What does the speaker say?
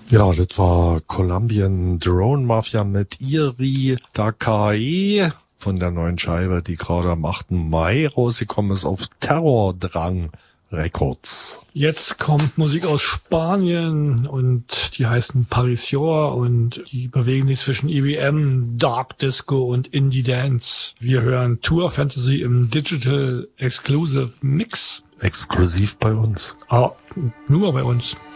Ja, das war Colombian Drone Mafia mit Iri Dakae von der neuen Scheibe, die gerade am 8. Mai rausgekommen ist auf Terrordrang Records. Jetzt kommt Musik aus Spanien und die heißen Parisior und die bewegen sich zwischen EBM, Dark Disco und Indie Dance. Wir hören Tour Fantasy im Digital Exclusive Mix. Exklusiv bei uns. Ah, nur bei uns.